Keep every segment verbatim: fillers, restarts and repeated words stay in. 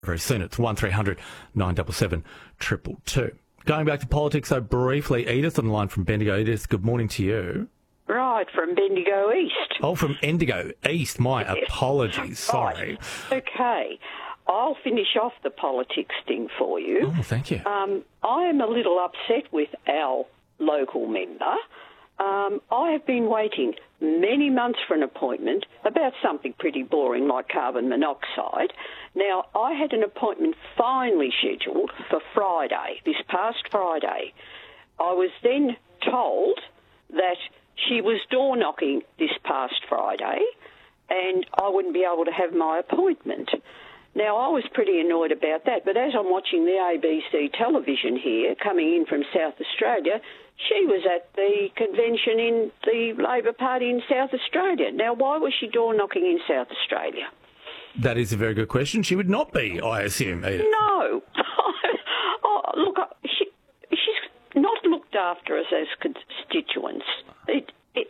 very soon. It's one three hundred nine seven seven two two two. Going back to politics, so briefly, Edith on the line from Bendigo. Edith, good morning to you. Right, from Bendigo East. Oh, from Indigo East. My Yes. apologies. Sorry. Right. Okay. I'll finish off the politics thing for you. Oh, thank you. Um, I am a little upset with our local member. Um, I have been waiting many months for an appointment about something pretty boring like carbon monoxide. Now, I had an appointment finally scheduled for Friday, this past Friday. I was then told that she was door knocking this past Friday and I wouldn't be able to have my appointment. Now, I was pretty annoyed about that, but as I'm watching the A B C television here, coming in from South Australia, she was at the convention in the Labor Party in South Australia. Now, why was she door-knocking in South Australia? That is a very good question. She would not be, I assume, Edith. No. Oh, look, she, she's not looked after us as constituents. It, it,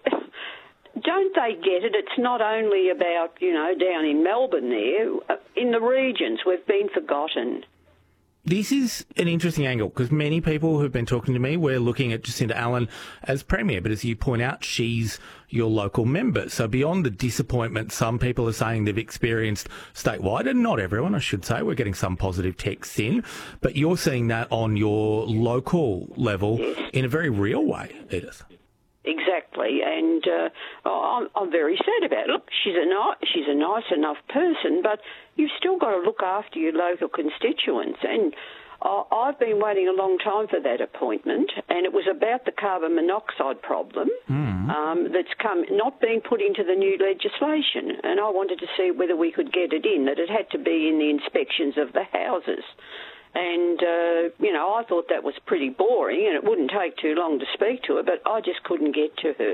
don't they get it? It's not only about, you know, down in Melbourne there. In the regions, we've been forgotten. This is an interesting angle because many people who've been talking to me, we're looking at Jacinta Allan as Premier, but as you point out, she's your local member. So beyond the disappointment some people are saying they've experienced statewide, and not everyone, I should say, we're getting some positive texts in, but you're seeing that on your local level Yes. in a very real way, Edith. Exactly, and uh, I'm, I'm very sad about it. Look, she's a ni- she's a nice enough person, but you've still got to look after your local constituents. And uh, I've been waiting a long time for that appointment, and it was about the carbon monoxide problem Mm. um, that's come not being put into the new legislation. And I wanted to see whether we could get it in, that it had to be in the inspections of the houses. And, uh, you know, I thought that was pretty boring and it wouldn't take too long to speak to her, but I just couldn't get to her.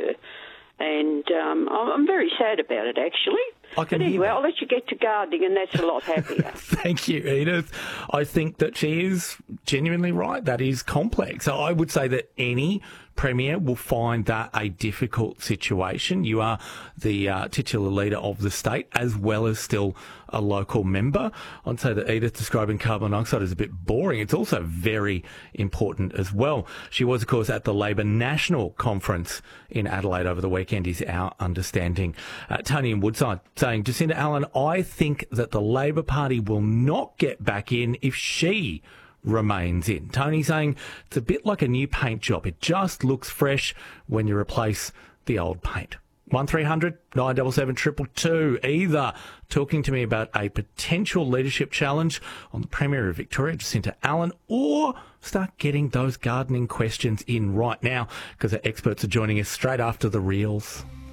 And um, I'm very sad about it, actually. I can but hear anyway, that. I'll let you get to gardening and that's a lot happier. Thank you, Edith. I think that she is genuinely right. That is complex. So I would say that any Premier will find that a difficult situation. You are the uh, titular leader of the state as well as still a local member. I'd say that Edith describing carbon monoxide is a bit boring. It's also very important as well. She was, of course, at the Labor National Conference in Adelaide over the weekend, is our understanding. Uh, Tony in Woodside saying, Jacinta Allan, I think that the Labor Party will not get back in if she remains in. Tony saying it's a bit like a new paint job. It just looks fresh when you replace the old paint. one three hundred nine seven seven two two two. Either talking to me about a potential leadership challenge on the Premier of Victoria, Jacinta Allan, or start getting those gardening questions in right now because our experts are joining us straight after the reels.